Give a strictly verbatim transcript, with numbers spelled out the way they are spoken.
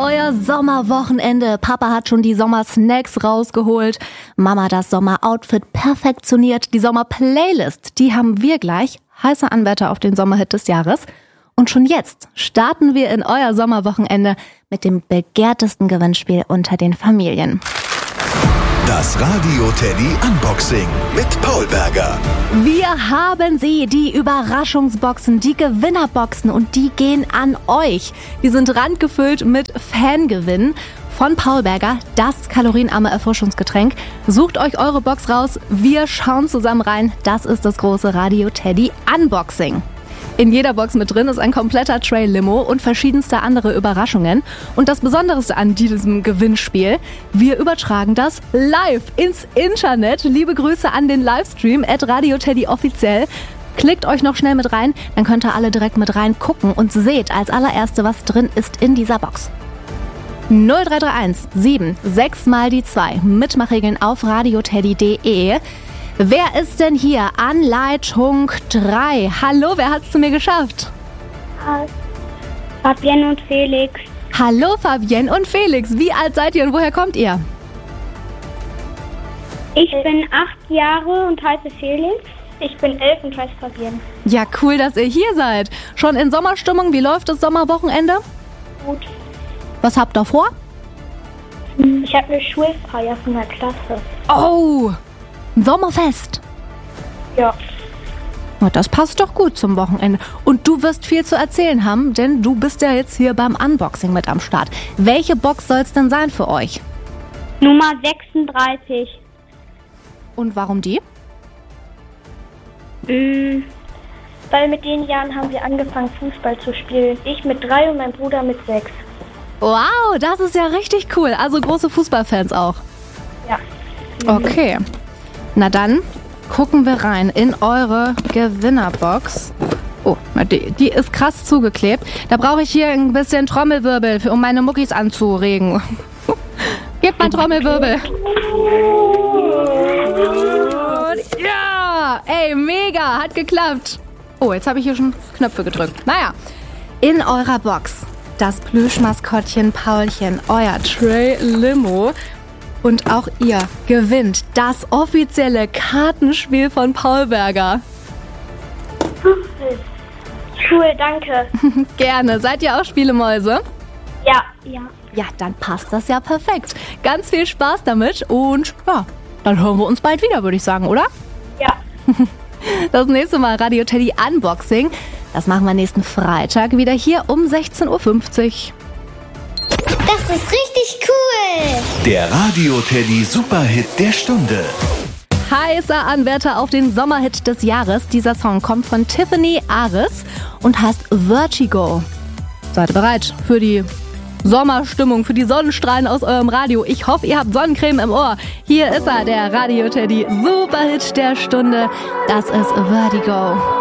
euer Sommerwochenende. Papa hat schon die Sommersnacks rausgeholt. Mama das Sommeroutfit perfektioniert. Die Sommerplaylist, die haben wir gleich. Heißer Anwärter auf den Sommerhit des Jahres. Und schon jetzt starten wir in euer Sommerwochenende mit dem begehrtesten Gewinnspiel unter den Familien. Das Radio Teddy Unboxing mit Paul Berger. Wir haben sie, die Überraschungsboxen, die Gewinnerboxen, und die gehen an euch. Die sind randgefüllt mit Fangewinnen von Paul Berger, das kalorienarme Erfrischungsgetränk. Sucht euch eure Box raus, wir schauen zusammen rein. Das ist das große Radio Teddy Unboxing. In jeder Box mit drin ist ein kompletter Tray-Limo und verschiedenste andere Überraschungen. Und das Besonderste an diesem Gewinnspiel, wir übertragen das live ins Internet. Liebe Grüße an den Livestream at Radio Teddy offiziell. Klickt euch noch schnell mit rein, dann könnt ihr alle direkt mit rein gucken und seht als allererste, was drin ist in dieser Box. null drei drei eins sieben sechs mal die zwei. Mitmachregeln auf radioteddy punkt de. Wer ist denn hier an Leitung drei? Hallo, wer hat's zu mir geschafft? Fabienne und Felix. Hallo Fabienne und Felix, wie alt seid ihr und woher kommt ihr? Ich bin acht Jahre und heiße Felix. Ich bin elf und heiße Fabienne. Ja, cool, dass ihr hier seid. Schon in Sommerstimmung, wie läuft das Sommerwochenende? Gut. Was habt ihr vor? Ich habe eine Schulfeier von der Klasse. Oh, ein Sommerfest. Ja. Na, das passt doch gut zum Wochenende. Und du wirst viel zu erzählen haben, denn du bist ja jetzt hier beim Unboxing mit am Start. Welche Box soll es denn sein für euch? Nummer sechsunddreißig. Und warum die? Mhm. Weil mit den Jahren haben wir angefangen, Fußball zu spielen. Ich mit drei und mein Bruder mit sechs. Wow, das ist ja richtig cool. Also große Fußballfans auch. Ja. Okay. Na dann gucken wir rein in eure Gewinnerbox. Oh, die, die ist krass zugeklebt. Da brauche ich hier ein bisschen Trommelwirbel, für, um meine Muckis anzuregen. Gebt mal Trommelwirbel. Ja, ey, mega, hat geklappt. Oh, jetzt habe ich hier schon Knöpfe gedrückt. Naja, in eurer Box das Plüschmaskottchen Paulchen, euer Tray-Limo. Und auch ihr gewinnt das offizielle Kartenspiel von Paul Berger. Cool, danke. Gerne. Seid ihr auch Spielemäuse? Ja, ja. Ja, dann passt das ja perfekt. Ganz viel Spaß damit und ja, dann hören wir uns bald wieder, würde ich sagen, oder? Ja. Das nächste Mal Radio Teddy Unboxing, das machen wir nächsten Freitag wieder hier um sechzehn Uhr fünfzig. Das ist richtig cool! Der Radio Teddy Superhit der Stunde. Heißer Anwärter auf den Sommerhit des Jahres. Dieser Song kommt von Tiffany Aris und heißt Vertigo. Seid ihr bereit für die Sommerstimmung, für die Sonnenstrahlen aus eurem Radio? Ich hoffe, ihr habt Sonnencreme im Ohr. Hier ist er, der Radio Teddy Superhit der Stunde. Das ist Vertigo.